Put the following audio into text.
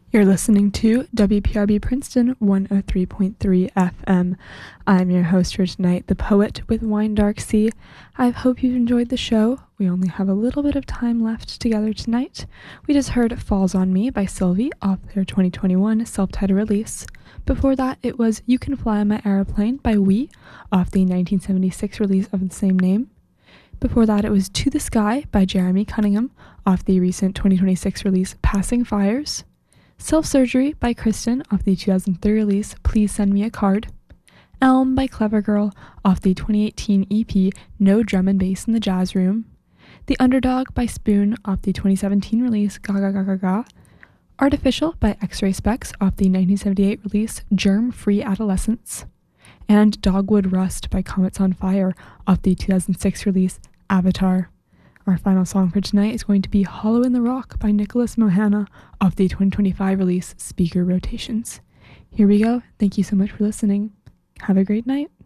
You're listening to WPRB Princeton 103.3 FM. I'm your host for tonight, the poet with Wine Dark Sea. I hope you've enjoyed the show. We only have a little bit of time left together tonight. We just heard Falls on Me by Sylvie off their 2021 self-titled release. Before that, it was You Can Fly on My Aeroplane by We off the 1976 release of the same name. Before that, it was To the Sky by Jeremy Cunningham off the recent 2026 release Passing Fires. Self-Surgery by Kristen off the 2003 release Please Send Me a Card. Elm by Clever Girl off the 2018 EP No Drum and Bass in the Jazz Room. The Underdog by Spoon off the 2017 release Gaga Gaga Gaga. Artificial by X-Ray Specs off the 1978 release Germ Free Adolescence. And Dogwood Rust by Comets on Fire off the 2006 release Avatar. Our final song for tonight is going to be Hollow in the Rock by Nicholas Mohana off the 2025 release Speaker Rotations. Here we go. Thank you so much for listening. Have a great night.